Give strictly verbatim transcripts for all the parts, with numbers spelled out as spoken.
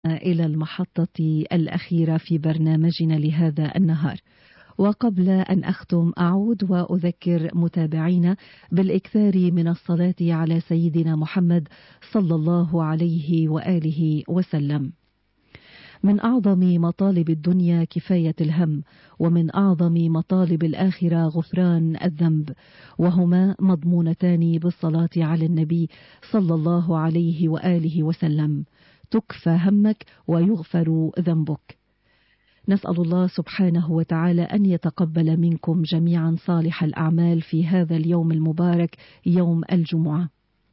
إلى المحطة الأخيرة في برنامجنا لهذا النهار. وقبل أن أختم أعود وأذكر متابعينا بالإكثار من الصلاة على سيدنا محمد صلى الله عليه وآله وسلم. من أعظم مطالب الدنيا كفاية الهم، ومن أعظم مطالب الآخرة غفران الذنب، وهما مضمونتان بالصلاة على النبي صلى الله عليه وآله وسلم. تكفى همك ويغفر ذنبك. نسأل الله سبحانه وتعالى أن يتقبل منكم جميعا صالح الأعمال في هذا اليوم المبارك يوم الجمعة.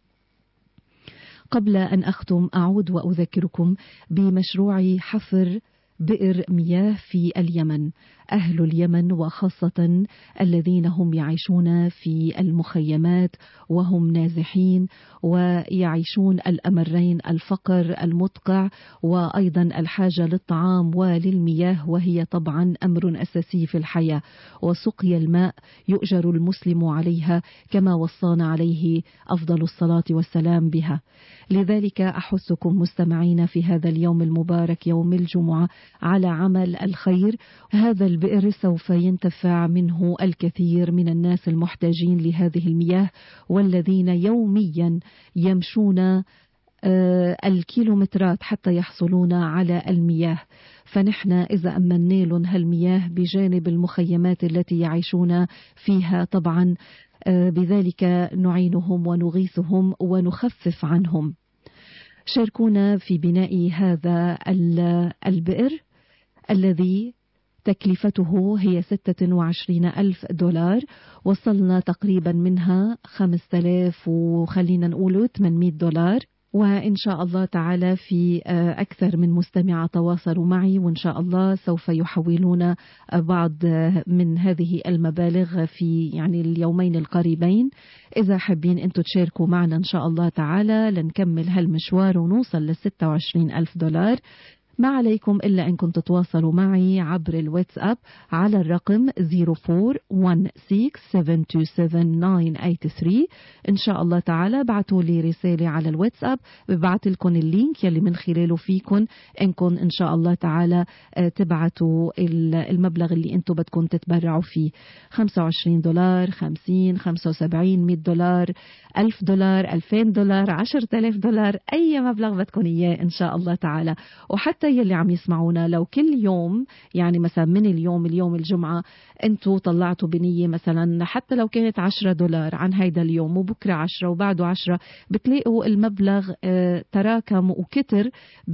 قبل أن أختم أعود وأذكركم بمشروع حفر بئر مياه في اليمن. أهل اليمن وخاصة الذين هم يعيشون في المخيمات وهم نازحين ويعيشون الأمرين، الفقر المدقع وأيضا الحاجة للطعام وللمياه، وهي طبعا أمر أساسي في الحياة، وسقي الماء يؤجر المسلم عليها كما وصانا عليه أفضل الصلاة والسلام بها. لذلك أحثكم مستمعين في هذا اليوم المبارك يوم الجمعة على عمل الخير. هذا البئر سوف ينتفع منه الكثير من الناس المحتاجين لهذه المياه، والذين يوميا يمشون الكيلومترات حتى يحصلون على المياه. فنحن إذا أمنا لهم هالمياه بجانب المخيمات التي يعيشون فيها طبعا بذلك نعينهم ونغيثهم ونخفف عنهم. شاركونا في بناء هذا البئر الذي تكلفته هي ستة وعشرين ألف دولار. وصلنا تقريبا منها خمسة آلاف وخلينا نقوله ثمانمئة دولار، وإن شاء الله تعالى في أكثر من مستمع تواصلوا معي، وإن شاء الله سوف يحولون بعض من هذه المبالغ في يعني اليومين القريبين. إذا حابين أنتم تشاركوا معنا إن شاء الله تعالى لنكمل هالمشوار ونوصل لستة وعشرين ألف دولار. ما عليكم إلا أنكم تتواصلوا معي عبر الواتساب على الرقم صفر أربعة واحد ستة سبعة اثنين سبعة تسعة ثمانية ثلاثة. إن شاء الله تعالى بعتوا لي رسالة على الواتساب، ببعت لكم اللينك يلي من خلاله فيكم أنكم إن شاء الله تعالى تبعتوا المبلغ اللي أنتم بدكم تتبرعوا فيه. خمسة وعشرين دولار، خمسين، خمسة وسبعين، مئة دولار، ألف دولار، ألفين دولار، عشرة آلاف دولار، أي مبلغ بدكم إياه إن شاء الله تعالى. وحتى يلي عم يسمعونا لو كل يوم يعني مثلا من اليوم اليوم الجمعة انتوا طلعتوا بنية مثلا حتى لو كانت عشرة دولار عن هيدا اليوم، وبكرة عشرة وبعده عشرة، بتلاقوا المبلغ اه تراكم وكتر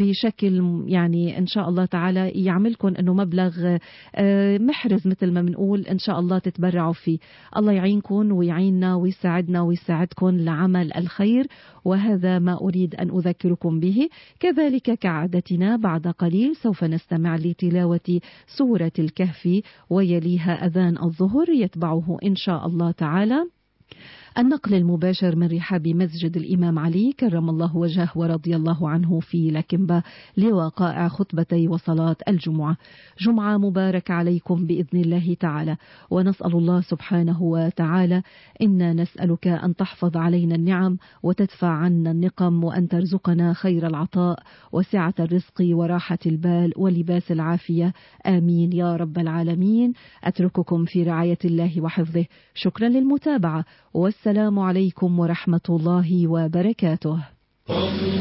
بشكل يعني ان شاء الله تعالى يعملكم انه مبلغ اه محرز مثل ما بنقول ان شاء الله تتبرعوا فيه. الله يعينكم ويعيننا ويساعدنا ويساعدكم لعمل الخير، وهذا ما أريد أن أذكركم به. كذلك كعادتنا بعد قليل سوف نستمع لتلاوة سورة الكهف، ويليها أذان الظهر يتبعه إن شاء الله تعالى النقل المباشر من رحاب مسجد الإمام علي كرم الله وجهه ورضي الله عنه في لكمبا لوقائع خطبتي وصلاة الجمعة. جمعة مبارك عليكم بإذن الله تعالى، ونسأل الله سبحانه وتعالى إنا نسألك أن تحفظ علينا النعم وتدفع عنا النقم، وأن ترزقنا خير العطاء وسعة الرزق وراحة البال ولباس العافية، آمين يا رب العالمين. أترككم في رعاية الله وحفظه. شكرا للمتابعة، والسلام عليكم ورحمة الله وبركاته.